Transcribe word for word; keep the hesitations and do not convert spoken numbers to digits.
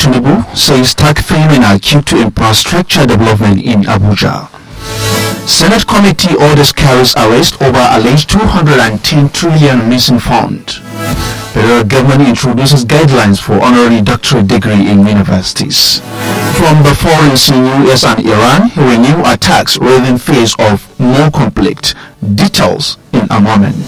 Tinubu says tag femina key to infrastructure development in Abuja. Senate committee orders Kerry's arrest over alleged two hundred ten trillion missing fund. Federal government introduces guidelines for honorary doctorate degree in universities. From the foreign scene, U S and Iran renew attacks raising fears of more conflict. Details in a moment.